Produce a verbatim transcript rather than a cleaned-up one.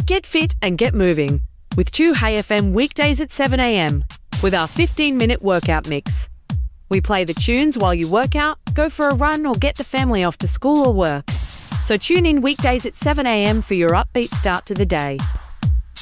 Get fit and get moving with Chew Hey F M weekdays at seven a m with our fifteen minute workout mix. We play the tunes while you work out, go for a run or get the family off to school or work. So tune in weekdays at seven a m for your upbeat start to the day.